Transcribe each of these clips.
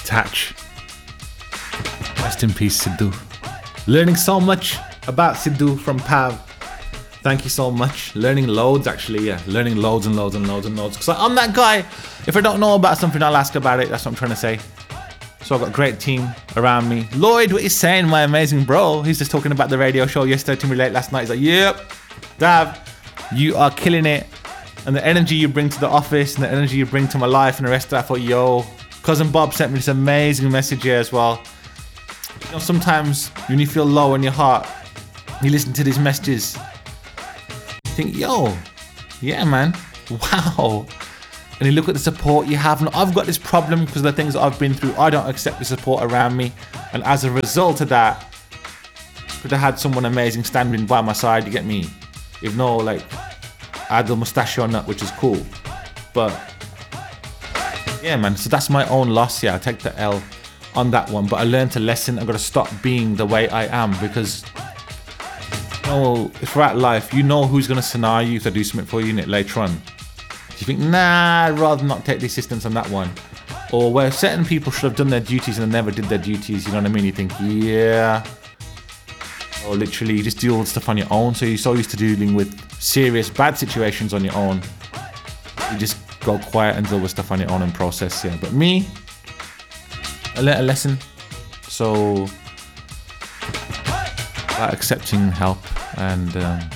Detach. Rest in peace, Sidhu. Learning so much about Sidhu from Pav. Thank you so much. Learning loads, actually, yeah. Learning loads and loads and loads and loads. Because I'm that guy. If I don't know about something, I'll ask about it. That's what I'm trying to say. So I've got a great team around me. Lloyd, what he's saying, my amazing bro. He's just talking about the radio show yesterday to me late last night. He's like, yep, Dav, you are killing it. And the energy you bring to the office and the energy you bring to my life and the rest of that, I thought, yo, Cousin Bob sent me this amazing message here as well. You know, sometimes when you feel low in your heart, you listen to these messages, you think, yo, yeah, man, wow. And you look at the support you have. And I've got this problem because of the things that I've been through. I don't accept the support around me. And as a result of that, could have had someone amazing standing by my side, you get me? If no, like, I had the mustachio nut, which is cool. But, yeah, man. So that's my own loss, yeah. I take the L on that one. But I learned a lesson. I've got to stop being the way I am. Because, you know, if we're at life, you know who's going to scenario you if they do something for you in it later on. You think, nah, I'd rather not take the assistance on that one. Or where certain people should have done their duties and they never did their duties, you know what I mean? You think, yeah. Or literally, you just deal with stuff on your own. So you're so used to dealing with serious, bad situations on your own. You just go quiet and deal with stuff on your own and process, yeah. But me, I learned a lesson. So, about accepting help and...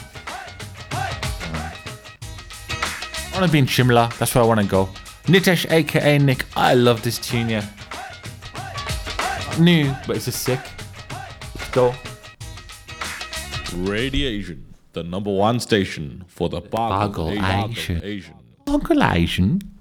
I want to be in Shimla, that's where I want to go. Nitesh aka Nick, I love this tune, yeah. Not new, but it's just sick. Let's go. Radiation, the #1 station for the Boggle Asian. Boggle Asian.